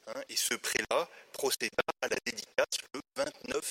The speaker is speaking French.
hein, et ce prélat procéda à la dédicace le 29